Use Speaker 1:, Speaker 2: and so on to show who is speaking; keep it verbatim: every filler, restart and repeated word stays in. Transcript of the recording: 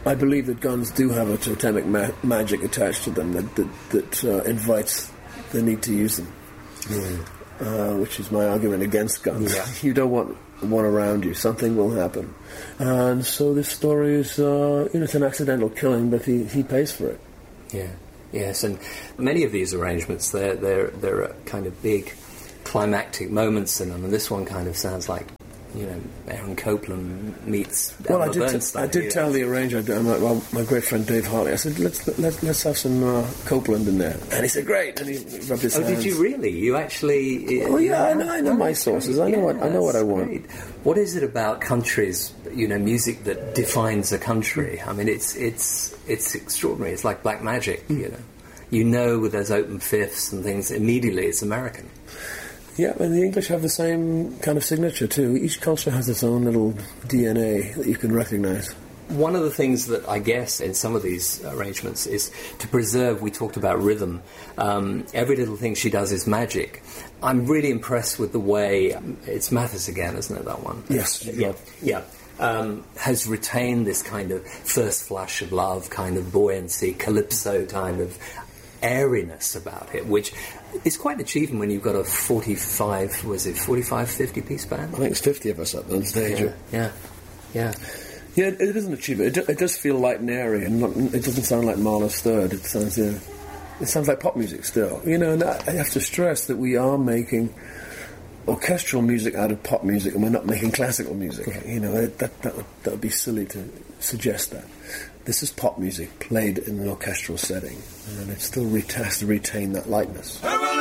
Speaker 1: I believe that guns do have a totemic ma- magic attached to them that that, that uh, invites the need to use them, mm. uh, which is my argument against guns.
Speaker 2: Yeah.
Speaker 1: You don't want one around you. Something will happen. And so this story is, uh, you know, it's an accidental killing, but he, he pays for it.
Speaker 2: Yeah, yes, and many of these arrangements, they're, they're, they're kind of big climactic moments in them, and this one kind of sounds like, you know, Aaron Copland meets
Speaker 1: well,
Speaker 2: Elmer
Speaker 1: I did.
Speaker 2: Bernstein.
Speaker 1: T- I did
Speaker 2: here.
Speaker 1: tell the arranger, my, well, my great friend Dave Hartley. I said, "Let's let's let's have some uh, Copland in there," and he said, "Great." And he rubbed his
Speaker 2: Oh,
Speaker 1: hands.
Speaker 2: did you really? You actually?
Speaker 1: Oh yeah,
Speaker 2: you
Speaker 1: I know. I know my sources. I know
Speaker 2: yeah,
Speaker 1: what I know what I want.
Speaker 2: Great. What is it about countries? You know, music that defines a country. I mean, it's it's it's extraordinary. It's like black magic. Mm. You know, you know, with those open fifths and things, immediately it's American.
Speaker 1: Yeah, and the English have the same kind of signature too. Each culture has its own little D N A that you can recognise.
Speaker 2: One of the things that I guess in some of these arrangements is to preserve, we talked about rhythm, um, every little thing she does is magic. I'm really impressed with the way, it's Mathis again, isn't it, that one?
Speaker 1: Yes.
Speaker 2: Yeah, yeah. Um, has retained this kind of first flush of love, kind of buoyancy, calypso kind of airiness about it, which is quite an achievement when you've got a forty-five, was it forty-five, fifty piece band?
Speaker 1: I think it's fifty of us up on stage.
Speaker 2: Yeah, yeah, yeah.
Speaker 1: Yeah, it, it is an achievement. It, it does feel light and airy, and not, it doesn't sound like Mahler's Third. It sounds, uh, it sounds like pop music still. You know, and I, I have to stress that we are making orchestral music out of pop music, and we're not making classical music.
Speaker 2: Okay.
Speaker 1: You know, that that that would, that would be silly to suggest that. This is pop music played in an orchestral setting, and it still re- has to retain that lightness.